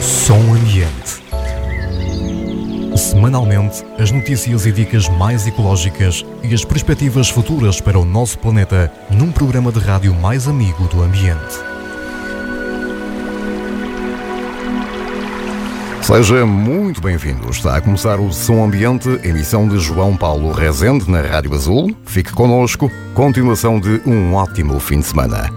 Som Ambiente. Semanalmente, as notícias e dicas mais ecológicas e as perspectivas futuras para o nosso planeta num programa de rádio mais amigo do ambiente. Seja muito bem-vindo. Está a começar o Som Ambiente, emissão de João Paulo Rezende na Rádio Azul. Fique connosco. Continuação de um ótimo fim de semana.